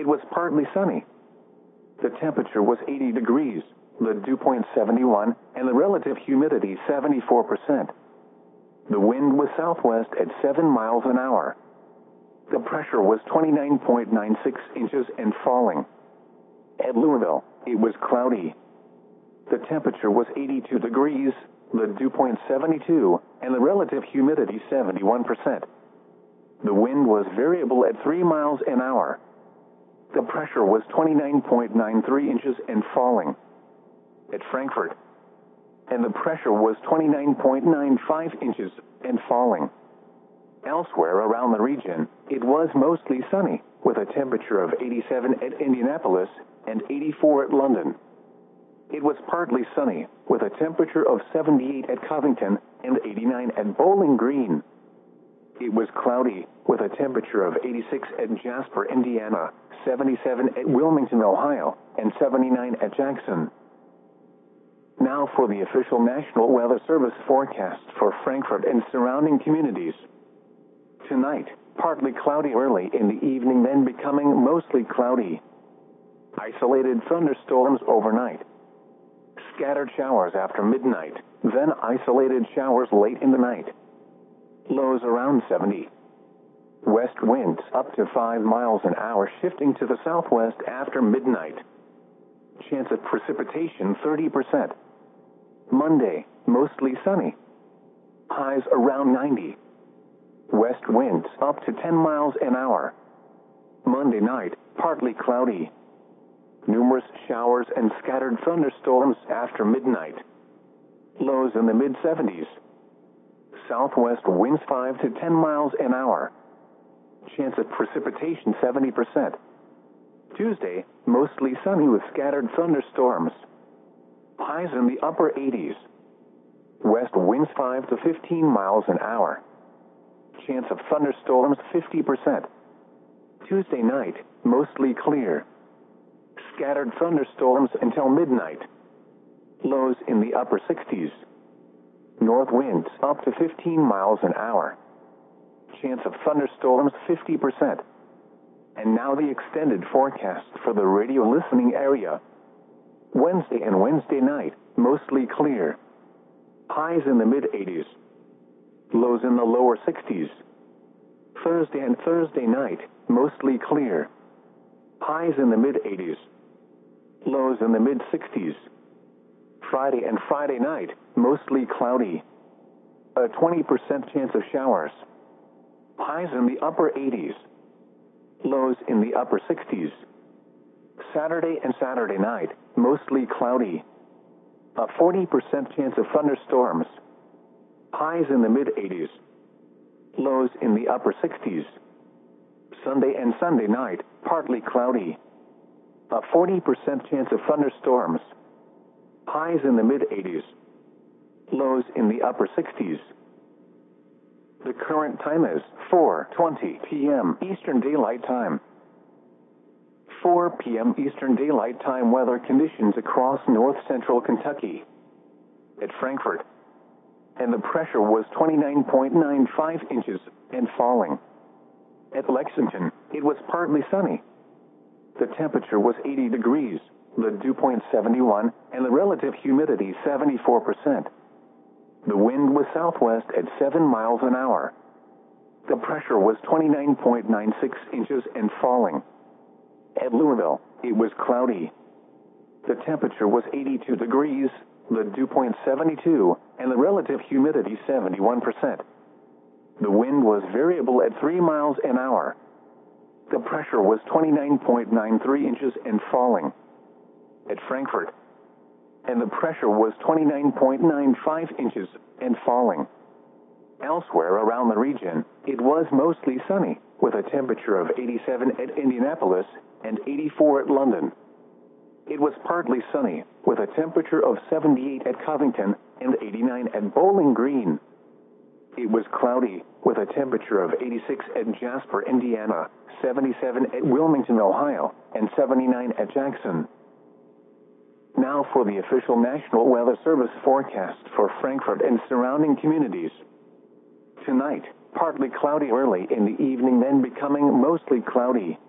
was partly sunny. The temperature was 80 degrees, the dew point 71, and the relative humidity 74%. The wind was southwest at 7 miles an hour. The pressure was 29.96 inches and falling. At Louisville, it was cloudy. The temperature was 82 degrees, the dew point 72, and the relative humidity 71%. The wind was variable at 3 miles an hour. The pressure was 29.93 inches and falling. At Frankfort, and the pressure was 29.95 inches and falling. Elsewhere around the region, it was mostly sunny, with a temperature of 87 at Indianapolis and 84 at London. It was partly sunny, with a temperature of 78 at Covington and 89 at Bowling Green. It was cloudy, with a temperature of 86 at Jasper, Indiana, 77 at Wilmington, Ohio, and 79 at Jackson. Now for the official National Weather Service forecast for Frankfort and surrounding communities. Tonight, partly cloudy early in the evening, then becoming mostly cloudy. Isolated thunderstorms overnight. Scattered showers after midnight, then isolated showers late in the night. Lows around 70. West winds up to 5 miles an hour, shifting to the southwest after midnight. Chance of precipitation 30%. Monday, mostly sunny. Highs around 90. West winds up to 10 miles an hour. Monday night, partly cloudy. Numerous showers and scattered thunderstorms after midnight. Lows in the mid-70s. Southwest winds 5 to 10 miles an hour. Chance of precipitation 70%. Tuesday, mostly sunny with scattered thunderstorms. Highs in the upper 80s. West winds 5 to 15 miles an hour. Chance of thunderstorms 50%. Tuesday night, mostly clear. Scattered thunderstorms until midnight. Lows in the upper 60s. North winds up to 15 miles an hour. Chance of thunderstorms 50%. And now the extended forecast for the radio listening area. Wednesday and Wednesday night, mostly clear. Highs in the mid-80s. Lows in the lower 60s. Thursday and Thursday night, mostly clear. Highs in the mid-80s. Lows in the mid-60s. Friday and Friday night, mostly cloudy. A 20% chance of showers. Highs in the upper 80s. Lows in the upper 60s. Saturday and Saturday night, mostly cloudy. A 40% chance of thunderstorms. Highs in the mid-80s. Lows in the upper 60s. Sunday and Sunday night, partly cloudy. A 40% chance of thunderstorms. Highs in the mid-80s. Lows in the upper 60s. The current time is 4:20 p.m. Eastern Daylight Time. 4 p.m. Eastern Daylight Time weather conditions across north-central Kentucky. At Frankfort, and the pressure was 29.95 inches and falling. At Lexington, it was partly sunny. The temperature was 80 degrees, the dew point 71, and the relative humidity 74%. The wind was southwest at 7 miles an hour. The pressure was 29.96 inches and falling. At Louisville, it was cloudy. The temperature was 82 degrees, the dew point 72, and the relative humidity 71%. The wind was variable at 3 miles an hour. The pressure was 29.93 inches and falling. At Frankfort, and the pressure was 29.95 inches and falling. Elsewhere around the region, it was mostly sunny, with a temperature of 87 at Indianapolis and 84 at London. It was partly sunny, with a temperature of 78 at Covington and 89 at Bowling Green. It was cloudy, with a temperature of 86 at Jasper, Indiana, 77 at Wilmington, Ohio, and 79 at Jackson. Now for the official National Weather Service forecast for Frankfort and surrounding communities. Tonight, partly cloudy early in the evening, then becoming mostly cloudy.